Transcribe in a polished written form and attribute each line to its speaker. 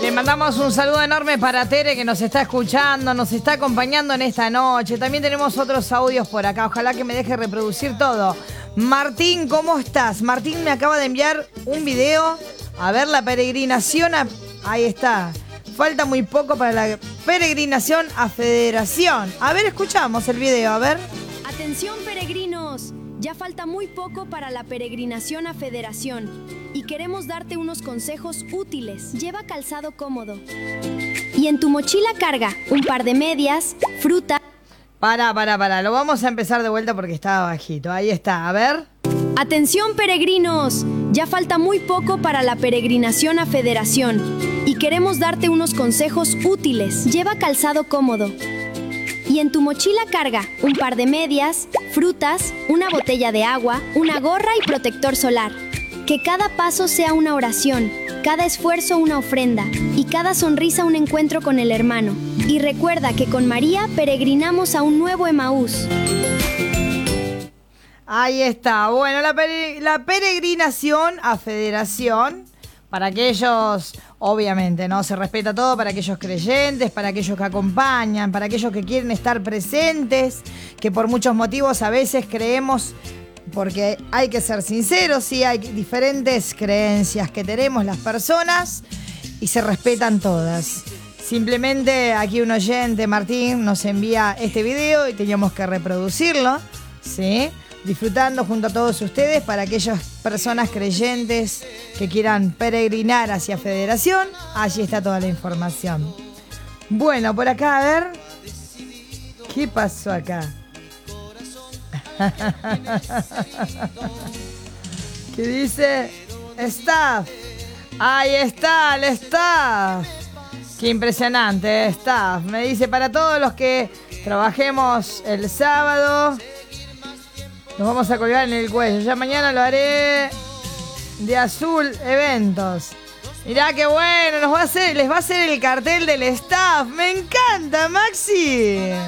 Speaker 1: Le mandamos un saludo enorme para Tere, que nos está escuchando, nos está acompañando en esta noche. También tenemos otros audios por acá. Ojalá que me deje reproducir todo. Martín, ¿cómo estás? Martín me acaba de enviar un video. A ver, la peregrinación a... Ahí está. Falta muy poco para la peregrinación a Federación. A ver, escuchamos el video, a ver.
Speaker 2: Atención, peregrinos. Ya falta muy poco para la peregrinación a Federación y queremos darte unos consejos útiles. Lleva calzado cómodo. Y en tu mochila carga un par de medias, fruta...
Speaker 1: Para. Lo vamos a empezar de vuelta porque estaba bajito. Ahí está, a ver.
Speaker 2: Atención, peregrinos. Ya falta muy poco para la peregrinación a Federación y queremos darte unos consejos útiles. Lleva calzado cómodo. Y en tu mochila carga un par de medias, frutas, una botella de agua, una gorra y protector solar. Que cada paso sea una oración, cada esfuerzo una ofrenda y cada sonrisa un encuentro con el hermano. Y recuerda que con María peregrinamos a un nuevo Emaús.
Speaker 1: Ahí está. Bueno, la peregrinación a Federación, para aquellos, obviamente, ¿no? Se respeta todo para aquellos creyentes, para aquellos que acompañan, para aquellos que quieren estar presentes, que por muchos motivos a veces creemos, porque hay que ser sinceros, sí, hay diferentes creencias que tenemos las personas y se respetan todas. Simplemente aquí un oyente, Martín, nos envía este video y teníamos que reproducirlo, ¿sí? Disfrutando junto a todos ustedes para aquellas personas creyentes que quieran peregrinar hacia Federación. Allí está toda la información. Bueno, por acá, a ver. ¿Qué pasó acá? ¿Qué dice? Staff. Ahí está, el staff. Qué impresionante, staff. Me dice, para todos los que trabajemos el sábado... Nos vamos a colgar en el cuello. Ya mañana lo haré de azul eventos. Mirá qué bueno, les va a hacer el cartel del staff. Me encanta, Maxi.